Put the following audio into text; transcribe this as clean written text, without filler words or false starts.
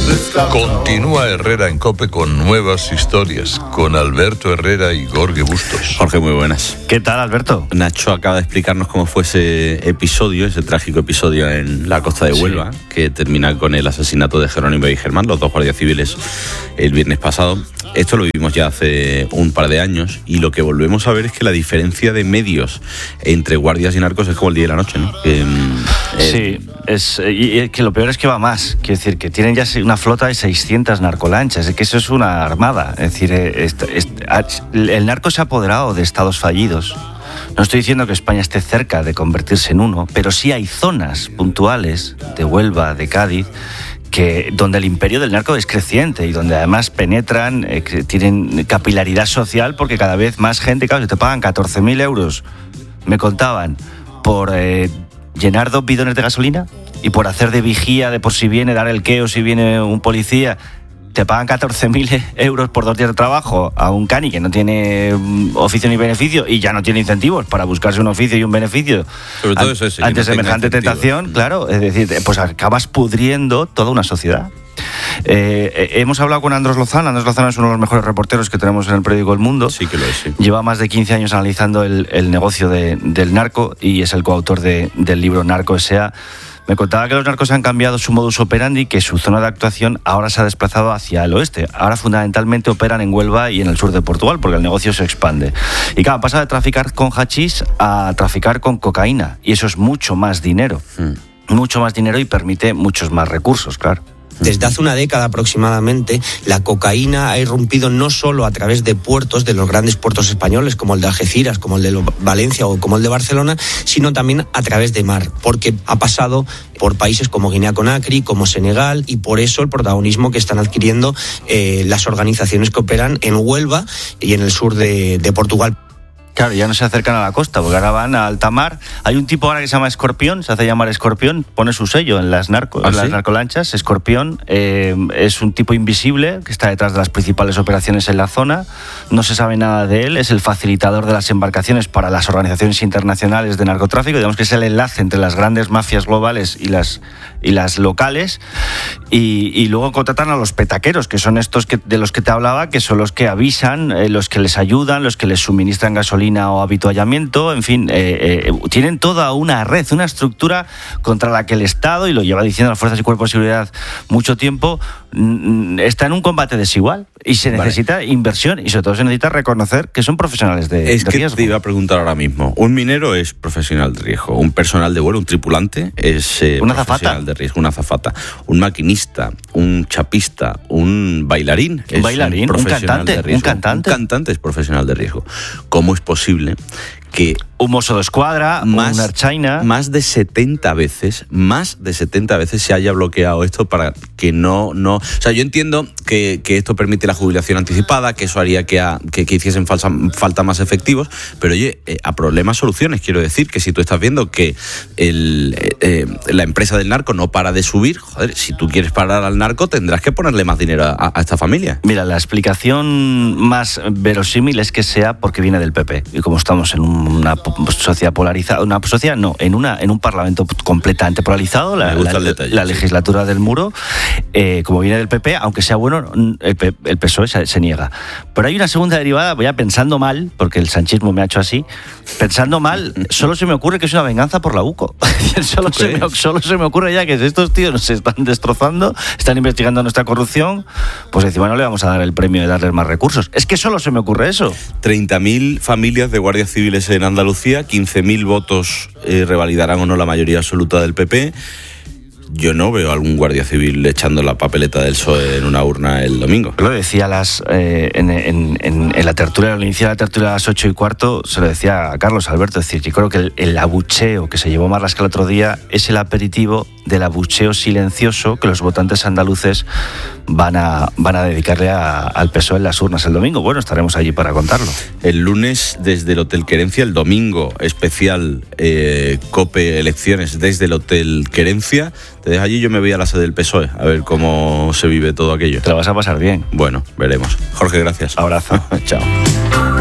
Continúa Herrera en COPE con nuevas historias, con Alberto Herrera y Jorge Bustos. Jorge, muy buenas. ¿Qué tal, Alberto? Nacho acaba de explicarnos cómo fue ese episodio, ese trágico episodio en la costa de Huelva, que termina con el asesinato de Jerónimo y Germán, los dos guardias civiles, el viernes pasado. Esto lo vivimos ya hace un par de años y lo que volvemos a ver es que la diferencia de medios entre guardias y narcos es como el día y la noche, ¿no? Sí, y que lo peor es que va más. Quiero decir, que tienen ya una flota de 600 narcolanchas, es que eso es una armada. Es decir, el narco se ha apoderado de estados fallidos. No estoy diciendo que España esté cerca de convertirse en uno, pero sí hay zonas puntuales de Huelva, de Cádiz, donde el imperio del narco es creciente y donde además penetran, tienen capilaridad social, porque cada vez más gente, claro, si te pagan 14.000 euros, me contaban, por llenar 2 bidones de gasolina y por hacer de vigía, de por si viene, dar el queo si viene un policía, te pagan 14.000 euros por 2 días de trabajo a un cani que no tiene oficio ni beneficio y ya no tiene incentivos para buscarse un oficio y un beneficio. Sobre todo eso, ante semejante tentación, claro, es decir, pues acabas pudriendo toda una sociedad. Hemos hablado con Andrés Lozano. Andrés Lozano es uno de los mejores reporteros que tenemos en el periódico El Mundo. Sí que lo es, sí. Lleva más de 15 años analizando el negocio del narco y es el coautor del libro Narco S.A. Me contaba que los narcos han cambiado su modus operandi, que su zona de actuación ahora se ha desplazado hacia el oeste. Ahora fundamentalmente operan en Huelva y en el sur de Portugal, porque el negocio se expande. Y claro, pasa de traficar con hachís a traficar con cocaína. Y eso es mucho más dinero. Mucho más dinero y permite muchos más recursos, claro. Desde hace una década aproximadamente, la cocaína ha irrumpido no solo a través de puertos, de los grandes puertos españoles, como el de Algeciras, como el de Valencia o como el de Barcelona, sino también a través de mar, porque ha pasado por países como Guinea-Conakry, como Senegal, y por eso el protagonismo que están adquiriendo las organizaciones que operan en Huelva y en el sur de Portugal. Claro, ya no se acercan a la costa, porque ahora van a alta mar. Hay un tipo ahora que se llama Escorpión, se hace llamar Escorpión, pone su sello en las narcolanchas. Escorpión es un tipo invisible que está detrás de las principales operaciones en la zona. No se sabe nada de él, es el facilitador de las embarcaciones para las organizaciones internacionales de narcotráfico. Digamos que es el enlace entre las grandes mafias globales y las locales. Y luego contratan a los petaqueros, que son estos de los que te hablaba, que son los que avisan, los que les ayudan, los que les suministran gasolina o habituallamiento, en fin, tienen toda una red, una estructura contra la que el Estado, y lo lleva diciendo las fuerzas y cuerpos de seguridad mucho tiempo, está en un combate desigual y se necesita inversión y sobre todo se necesita reconocer que son profesionales de riesgo. Es que te iba a preguntar ahora mismo, un minero es profesional de riesgo, un personal de vuelo, un tripulante es profesional de riesgo, una azafata, un maquinista, un chapista, un bailarín es un profesional de riesgo, un cantante es profesional de riesgo. ¿Cómo es posible que un mozo de escuadra, una archaina, más de 70 veces se haya bloqueado esto para que no... O sea, yo entiendo que esto permite la jubilación anticipada, que eso haría que hiciesen falta más efectivos, pero oye, a problemas soluciones. Quiero decir que si tú estás viendo que la empresa del narco no para de subir, joder, si tú quieres parar al narco tendrás que ponerle más dinero a esta familia. Mira, la explicación más verosímil es que sea porque viene del PP, y como estamos en una sociedad polarizada, en un parlamento completamente polarizado, la legislatura del muro, como viene del PP, aunque sea bueno, el PSOE se niega. Pero hay una segunda derivada, voy a pensando mal, porque el sanchismo me ha hecho así, pensando mal, solo se me ocurre que es una venganza por la UCO. solo se me ocurre ya que estos tíos nos están destrozando, están investigando nuestra corrupción, pues encima no le vamos a dar el premio de darles más recursos. Es que solo se me ocurre eso. 30.000 familias de guardias civiles en Andalucía, 15.000 votos revalidarán o no la mayoría absoluta del PP. Yo no veo a algún guardia civil echando la papeleta del PSOE en una urna el domingo. Lo decía en la tertulia, al iniciar la tertulia a las 8:15, se lo decía a Carlos Alberto. Es decir, yo creo que el abucheo que se llevó Marlaska el otro día es el aperitivo del abucheo silencioso que los votantes andaluces van a dedicarle al PSOE en las urnas el domingo. Bueno, estaremos allí para contarlo. El lunes desde el Hotel Querencia, el domingo especial COPE Elecciones desde el Hotel Querencia. Te dejo allí, yo me voy a la sede del PSOE a ver cómo se vive todo aquello. Te la vas a pasar bien. Bueno, veremos. Jorge, gracias. Abrazo. Chao.